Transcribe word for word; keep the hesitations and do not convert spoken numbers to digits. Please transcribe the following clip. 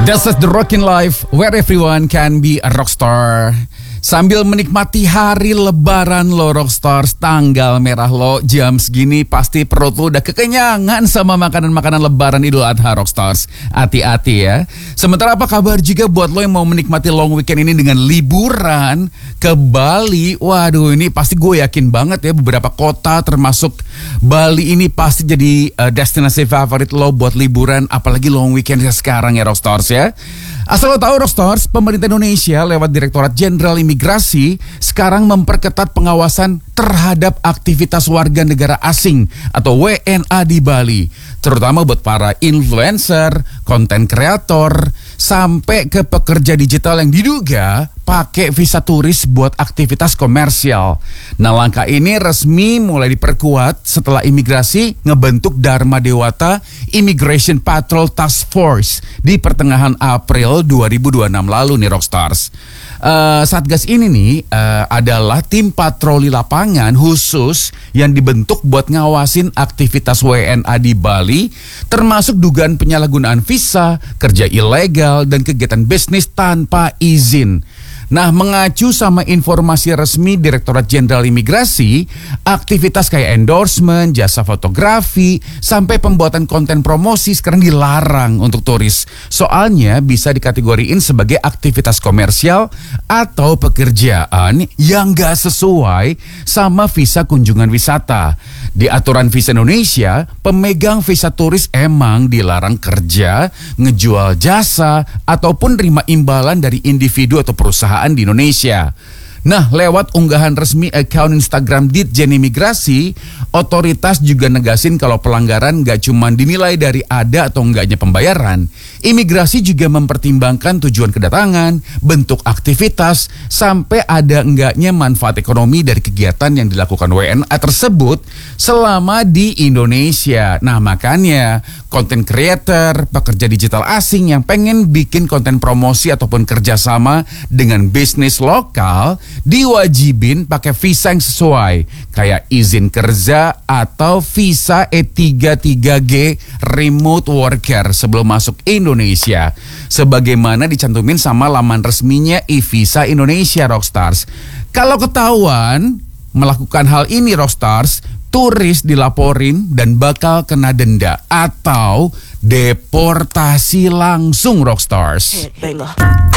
This is the rockin' life where everyone can be a rockstar. Sambil menikmati hari lebaran lo rockstars, tanggal merah lo, jam segini pasti perut lo udah kekenyangan sama makanan-makanan lebaran Idul Adha rockstars. Hati-hati ya. Sementara apa kabar juga buat lo yang mau menikmati long weekend ini dengan liburan ke Bali? Waduh, ini pasti gue yakin banget ya beberapa kota termasuk Bali ini pasti jadi uh, destinasi favorit lo buat liburan, apalagi long weekend sekarang ya rockstars ya. Asal lo tahu rockstars, pemerintah Indonesia lewat Direktorat Jenderal Imigrasi sekarang memperketat pengawasan terhadap aktivitas warga negara asing atau W N A di Bali, terutama buat para influencer, konten kreator, sampai ke pekerja digital yang diduga pakai visa turis buat aktivitas komersial. Nah, langkah ini resmi mulai diperkuat setelah imigrasi ngebentuk Dharma Dewata Immigration Patrol Task Force di pertengahan April dua ribu dua puluh enam lalu nih rockstars. Uh, Satgas ini nih uh, adalah tim patroli lapangan khusus yang dibentuk buat ngawasin aktivitas W N A di Bali, termasuk dugaan penyalahgunaan visa, kerja ilegal, dan kegiatan bisnis tanpa izin. Nah, mengacu sama informasi resmi Direktorat Jenderal Imigrasi, aktivitas kayak endorsement, jasa fotografi, sampai pembuatan konten promosi sekarang dilarang untuk turis. Soalnya bisa dikategoriin sebagai aktivitas komersial atau pekerjaan yang gak sesuai sama visa kunjungan wisata. Di aturan visa Indonesia, pemegang visa turis emang dilarang kerja, ngejual jasa, ataupun terima imbalan dari individu atau perusahaan di Indonesia. Nah, lewat unggahan resmi akun Instagram Ditjen Imigrasi, otoritas juga negasin kalau pelanggaran gak cuma dinilai dari ada atau enggaknya pembayaran. Imigrasi juga mempertimbangkan tujuan kedatangan, bentuk aktivitas, sampai ada enggaknya manfaat ekonomi dari kegiatan yang dilakukan W N A tersebut selama di Indonesia. Nah, makanya konten creator, pekerja digital asing yang pengen bikin konten promosi ataupun kerjasama dengan bisnis lokal diwajibin pakai visa yang sesuai, kayak izin kerja atau visa E tiga tiga G remote worker sebelum masuk Indonesia, sebagaimana dicantumin sama laman resminya e-visa Indonesia rockstars. Kalau ketahuan melakukan hal ini rockstars, turis dilaporin dan bakal kena denda atau deportasi langsung rockstars.